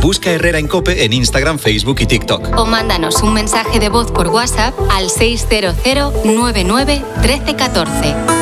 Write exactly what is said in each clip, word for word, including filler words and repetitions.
Busca Herrera en COPE en Instagram, Facebook y TikTok. O mándanos un mensaje de voz por WhatsApp al seis cero cero nueve nueve uno tres uno cuatro.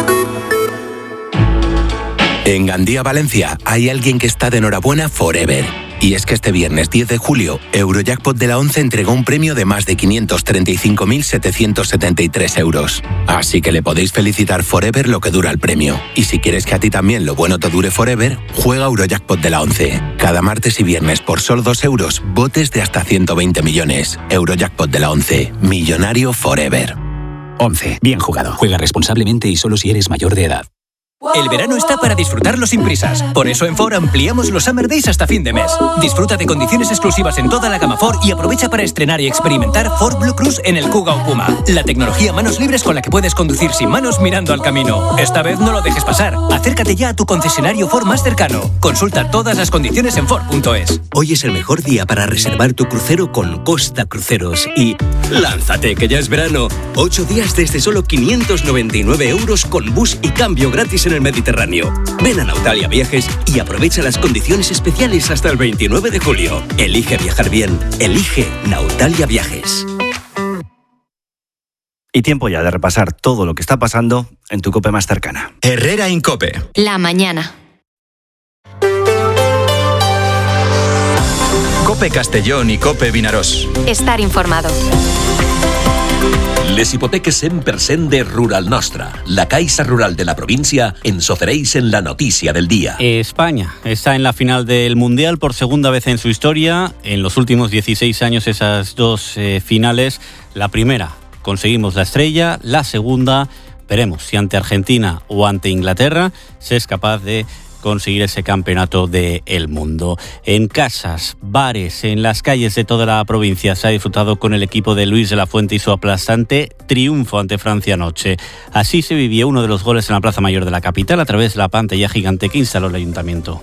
En Gandía, Valencia, hay alguien que está de enhorabuena forever. Y es que este viernes diez de julio, Eurojackpot de la once entregó un premio de más de quinientos treinta y cinco mil setecientos setenta y tres euros. Así que le podéis felicitar forever lo que dura el premio. Y si quieres que a ti también lo bueno te dure forever, juega Eurojackpot de la once. Cada martes y viernes por solo dos euros, botes de hasta ciento veinte millones. Eurojackpot de la once. Millonario forever. once. Bien jugado. Juega responsablemente y solo si eres mayor de edad. El verano está para disfrutarlo sin prisas. Por eso en Ford ampliamos los Summer Days hasta fin de mes. Disfruta de condiciones exclusivas en toda la gama Ford y aprovecha para estrenar y experimentar Ford Blue Cruise en el Kuga o Puma. La tecnología manos libres con la que puedes conducir sin manos mirando al camino. Esta vez no lo dejes pasar. Acércate ya a tu concesionario Ford más cercano. Consulta todas las condiciones en Ford punto es. Hoy es el mejor día para reservar tu crucero con Costa Cruceros y lánzate que ya es verano. Ocho días desde solo quinientos noventa y nueve euros con bus y cambio gratis en el Mediterráneo. Ven a Nautalia Viajes y aprovecha las condiciones especiales hasta el veintinueve de julio. Elige viajar bien. Elige Nautalia Viajes. Y tiempo ya de repasar todo lo que está pasando en tu COPE más cercana. Herrera en COPE. La mañana. COPE Castellón y COPE Vinaròs. Estar informado. Les hipoteques cent per cent de Rural Nostra. La Caixa Rural de la provincia ens ofereix en la noticia del día. España está en la final del Mundial por segunda vez en su historia. En los últimos dieciséis años esas dos eh, finales. La primera conseguimos la estrella, la segunda veremos si ante Argentina o ante Inglaterra se es capaz de conseguir ese campeonato del mundo. En casas, bares, en las calles de toda la provincia se ha disfrutado con el equipo de Luis de la Fuente y su aplastante triunfo ante Francia anoche. Así se vivió uno de los goles en la Plaza Mayor de la capital a través de la pantalla gigante que instaló el ayuntamiento.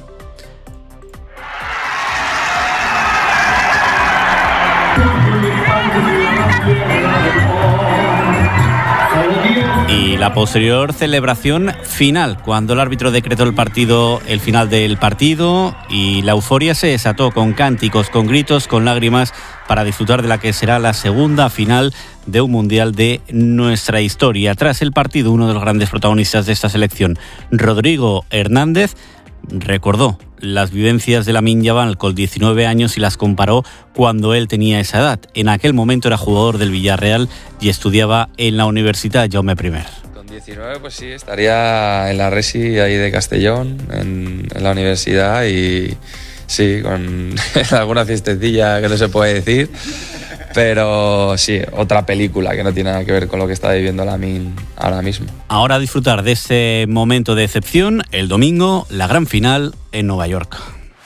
Y la posterior celebración final, cuando el árbitro decretó el partido, el final del partido, y la euforia se desató con cánticos, con gritos, con lágrimas, para disfrutar de la que será la segunda final de un mundial de nuestra historia. Tras el partido, uno de los grandes protagonistas de esta selección, Rodrigo Hernández, recordó las vivencias de Lamine Yamal con diecinueve años y las comparó cuando él tenía esa edad. En aquel momento era jugador del Villarreal y estudiaba en la Universidad Jaume primero. Con diecinueve pues sí, estaría en la Resi ahí de Castellón, en, en la universidad, y sí, con alguna fiestecilla que no se puede decir. Pero sí, otra película que no tiene nada que ver con lo que está viviendo Lamine ahora mismo. Ahora a disfrutar de ese momento de excepción, el domingo, la gran final en Nueva York.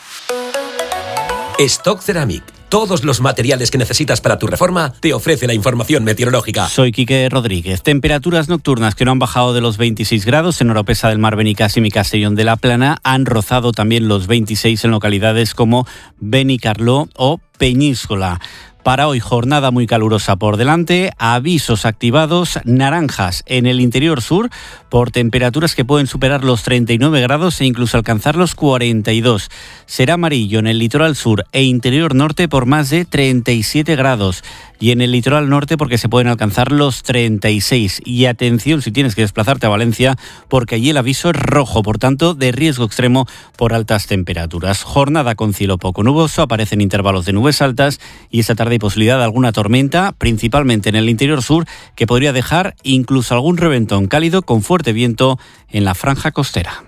Stock Ceramic. Todos los materiales que necesitas para tu reforma te ofrece la información meteorológica. Soy Quique Rodríguez. Temperaturas nocturnas que no han bajado de los veintiséis grados en Oropesa del Mar, Benicàssim y Castellón de la Plana. Han rozado también los veintiséis en localidades como Benicarló o Peñíscola. Para hoy, jornada muy calurosa por delante, avisos activados, naranjas en el interior sur por temperaturas que pueden superar los treinta y nueve grados e incluso alcanzar los cuarenta y dos. Será amarillo en el litoral sur e interior norte por más de treinta y siete grados y en el litoral norte porque se pueden alcanzar los treinta y seis. Y atención si tienes que desplazarte a Valencia porque allí el aviso es rojo, por tanto de riesgo extremo por altas temperaturas. Jornada con cielo poco nuboso, aparecen intervalos de nubes altas y esta tarde hay posibilidad de alguna tormenta, principalmente en el interior sur, que podría dejar incluso algún reventón cálido con fuerte viento en la franja costera.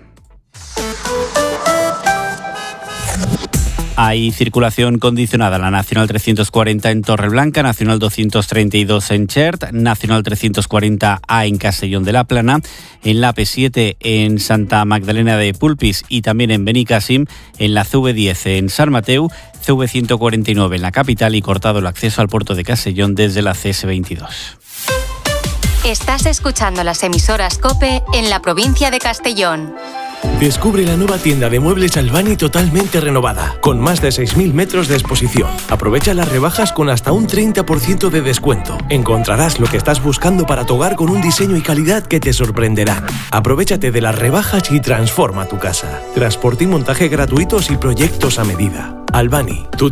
Hay circulación condicionada, la Nacional trescientos cuarenta en Torreblanca, Nacional doscientos treinta y dos en Xert, Nacional trescientos cuarenta A en Castellón de la Plana, en la A P siete en Santa Magdalena de Pulpis y también en Benicàssim, en la C V diez en San Mateu, C V ciento cuarenta y nueve en la capital y cortado el acceso al puerto de Castellón desde la C S veintidós. Estás escuchando las emisoras COPE en la provincia de Castellón. Descubre la nueva tienda de muebles Albani totalmente renovada, con más de seis mil metros de exposición. Aprovecha las rebajas con hasta un treinta por ciento de descuento. Encontrarás lo que estás buscando para tu hogar con un diseño y calidad que te sorprenderán. Aprovechate de las rebajas y transforma tu casa. Transporte y montaje gratuitos y proyectos a medida. Albani, tu